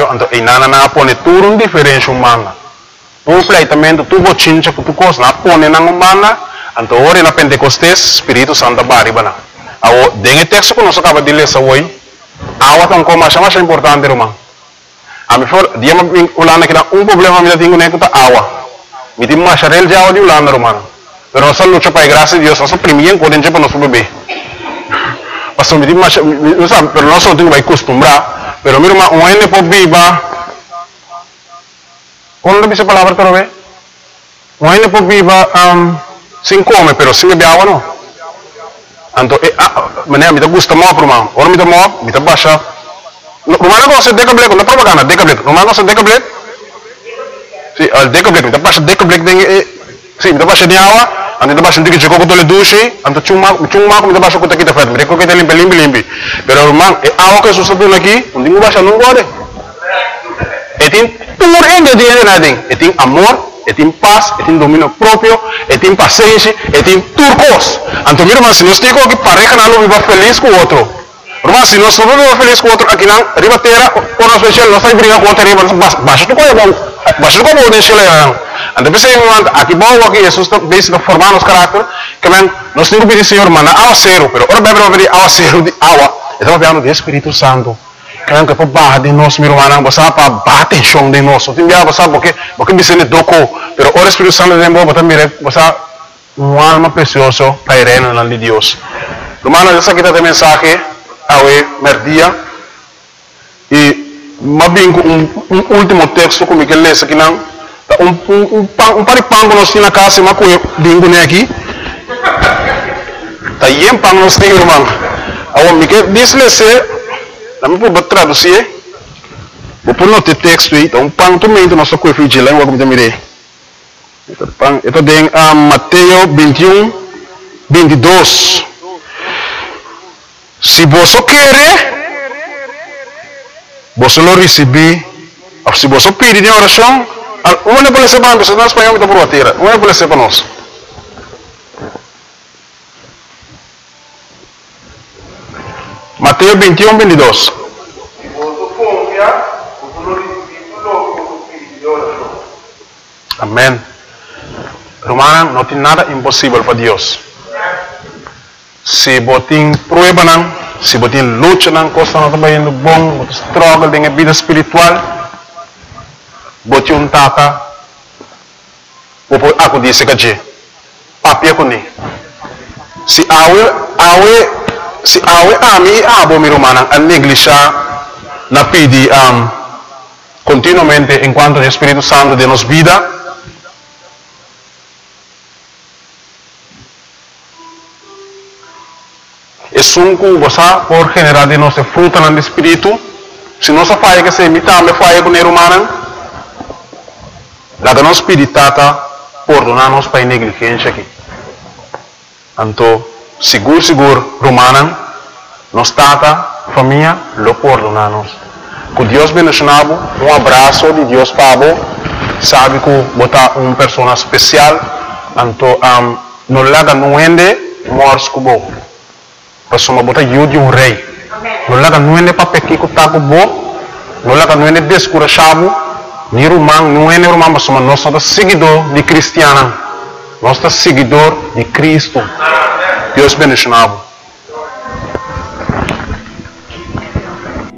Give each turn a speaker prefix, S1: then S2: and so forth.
S1: então inana na pone turun diferença humana. Um pleitamento tu bochincha que tu cos na pone na humana, então ora na Pentecostes Espírito Santo baribana. Awo dengue texto que nós acaba de ler essa hoje, awa tão como mais importante irmão. A mim for dia me ulana que um problema me tenho nem que tá awa. Me tem mais real já de ulana irmão. Pero nós luta para a graça de Deus, nós primeiro quando a gente para nosso bebê. Pastor me tem mais, não sabe, pero nós não temos que acostumbrar. Pero mira uma ene por viva. Quando dice palavra para ver? Uma ene por viva sem come, pero sem beber água não. Então, mané me dá gusto mal para mim. Ora me dá mal, me dá baixa. Romano gosta de decablek, não propaganda, decablek. Romano gosta de decablek. Sim, al decablek, me dá baixa decablek denge. Sim, me dá baixa de água. Ando me dá baixa de que chegou com tole duche. Ando chuma me dá baixa com takita fat. Me recolhe limpe. Pero romano, água que sucedeu aqui, não digo baixa não gode. E tem tudo ingrediente nada. E tem amor. Tem paz, tem domínio próprio, tem paciência, tem turcos. Então, meu irmão, se nós temos que pareja não viva feliz com o outro. Irmão, se nós não vivemos feliz com o outro, aqui não, riba terra, quando nós fechamos, nós estamos brigando com o outro, baixa tu coisa bom, baixa tu coisa bom, deixa ele. Então, pensei, aqui bom, aqui, Jesus está formando os caráter, que nós temos que pedir, Senhor, mano, água zero, pero ora bebe pedir água zero de água, estamos falando do Espírito Santo. Kaya que para barra de nós, meu irmão, você para bater chão de nós. Tem dia você porque me sente doco, pero o Espírito Santo de Deus, você uma alma preciosa para ir na de Deus. Irmão, essa aqui tem mensagem ao merdia e mais bem um último texto como que lê aqui não, um paripango nós temos na casa, mas com bingo né aqui. Tá aí pang nós temos, irmão. Ao me que diz Nami po traduzir, vou pôr no texto aí, então pang também do nosso corpo de língua como também. Então tem Mateus 21, 22. Se você quer, você lo receber. Se você pedir em oração, uma pode ser para nós, nós espanhol então por terra, uma pode ser para nós. Mateus 21, 22. Amém. Romano, não tem nada impossível para Deus. Se você tem prueba, se você tem luta, coisa não está indo bom, você struggle em vida espiritual, você um tata, você aku disse que papi aku ni. Se ami abo mi romana a negligenciar na pedi continuamente enquanto o Espírito Santo de nos vida. É sunco você por generar de nossa fruta no Espírito. Se nossa falha que se imita me falha com o humano, lá da nossa espiritata perdonar nos para negligência aqui. Então seguro, romana, nos tata, família, lo perdonamos. Que Deus bendicionado, abraço de Deus para você, sabe que botar uma pessoa especial, então, não laga nuende, morse com você. Pessoa botar de rei. Não laga nuende para pequeno que tá com você, não laga nuende descurachado, ni romano, nuende romano, mas nós somos seguidor de cristiano, nós somos seguidor de Cristo. Deus bendicionado.